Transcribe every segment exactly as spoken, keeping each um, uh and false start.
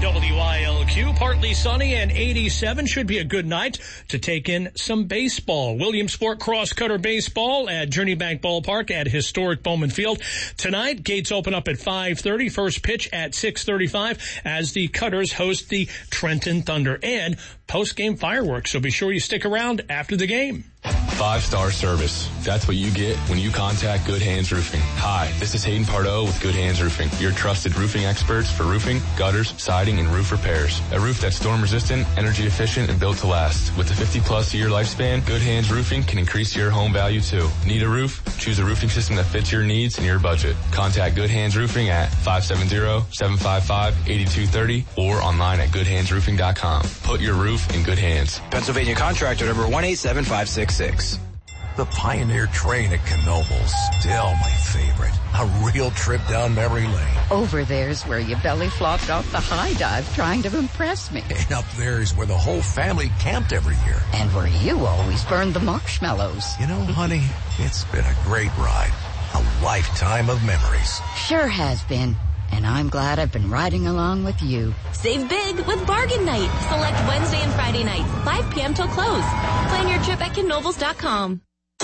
W I L Q, partly sunny and eighty-seven. Should be a good night to take in some baseball. Williamsport Cross-Cutter Baseball at Journey Bank Ballpark at historic Bowman Field. Tonight, gates open up at five thirty. First pitch at six thirty-five as the Cutters host the Trenton Thunder. And post-game fireworks, so be sure you stick around after the game. Five-star service. That's what you get when you contact Good Hands Roofing. Hi, this is Hayden Pardo with Good Hands Roofing, your trusted roofing experts for roofing, gutters, siding, and roof repairs. A roof that's storm-resistant, energy-efficient, and built to last. With a fifty-plus year lifespan, Good Hands Roofing can increase your home value, too. Need a roof? Choose a roofing system that fits your needs and your budget. Contact Good Hands Roofing at five seven zero, seven five five, eight two three zero or online at good hands roofing dot com. Put your roof in good hands. Pennsylvania contractor number one eight seven five six six. The Pioneer train at Knoebels, still my favorite. A real trip down memory lane. Over there's where you belly flopped off the high dive trying to impress me. And up there's where the whole family camped every year. And where you always burned the marshmallows. You know, honey, it's been a great ride. A lifetime of memories. Sure has been. And I'm glad I've been riding along with you. Save big with Bargain Night. Select Wednesday and Friday nights, five p.m. till close. Plan your trip at knoebels dot com.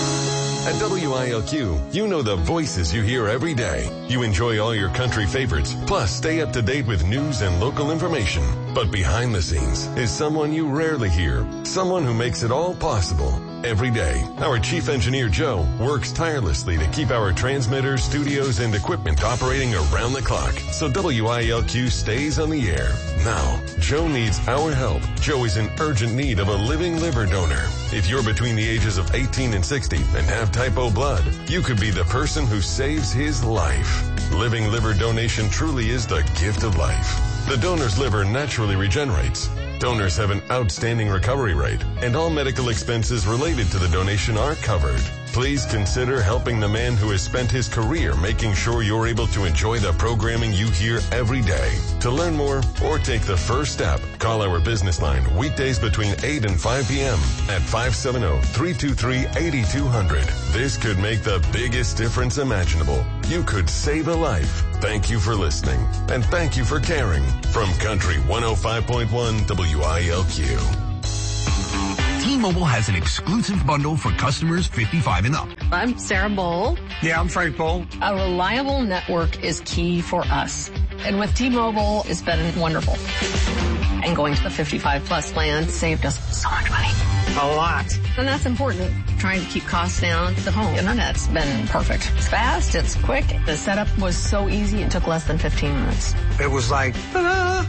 At W I L Q, you know the voices you hear every day. You enjoy all your country favorites, plus stay up to date with news and local information. But behind the scenes is someone you rarely hear, someone who makes it all possible. Every day, our chief engineer, Joe, works tirelessly to keep our transmitters, studios, and equipment operating around the clock so W I L Q stays on the air. Now, Joe needs our help. Joe is in urgent need of a living liver donor. If you're between the ages of eighteen and sixty and have type O blood, you could be the person who saves his life. Living liver donation truly is the gift of life. The donor's liver naturally regenerates. Donors have an outstanding recovery rate, and all medical expenses related to the donation are covered. Please consider helping the man who has spent his career making sure you're able to enjoy the programming you hear every day. To learn more or take the first step, call our business line weekdays between eight and five p.m. at five seven zero, three two three, eight two zero zero. This could make the biggest difference imaginable. You could save a life. Thank you for listening, and thank you for caring. From Country one oh five point one W I L Q. T-Mobile has an exclusive bundle for customers fifty-five and up. I'm Sarah Bowl. Yeah, I'm Frank Bowl. A reliable network is key for us. And with T-Mobile, it's been wonderful. And going to the fifty-five plus plan saved us so much money. A lot. And that's important. Trying to keep costs down. The home internet's been perfect. It's fast, it's quick. The setup was so easy, it took less than fifteen minutes. It was like, ta-da!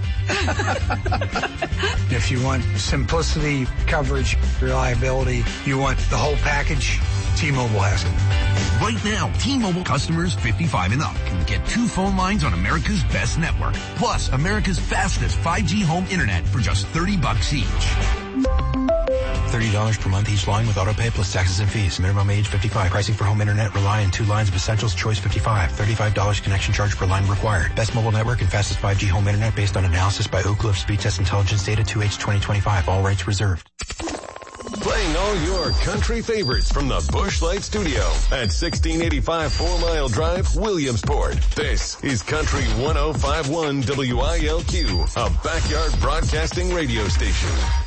If you want simplicity, coverage, reliability, you want the whole package, T-Mobile has it. Right now, T-Mobile customers fifty-five and up can get two phone lines on America's best network, plus America's fastest five G home internet for just thirty bucks each. thirty dollars per month each line with autopay plus taxes and fees. Minimum age fifty-five. Pricing for home internet rely on two lines of essentials. Choice fifty-five. thirty-five dollars connection charge per line required. Best mobile network and fastest five G home internet based on analysis by Oak Cliff Speed Test Intelligence Data two H twenty twenty-five. All rights reserved. Playing all your country favorites from the Busch Light Studio at sixteen eighty-five Four Mile Drive, Williamsport. This is Country one oh five point one W I L Q, a backyard broadcasting radio station.